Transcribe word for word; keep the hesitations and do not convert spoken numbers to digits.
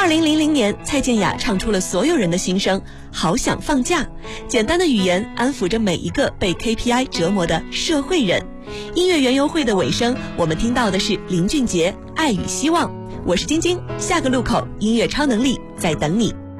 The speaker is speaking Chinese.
二零零零年，蔡健雅唱出了所有人的心声，好想放假。简单的语言安抚着每一个被 K P I 折磨的社会人。音乐园游会的尾声，我们听到的是林俊杰《爱与希望》。我是晶晶，下个路口音乐超能力在等你。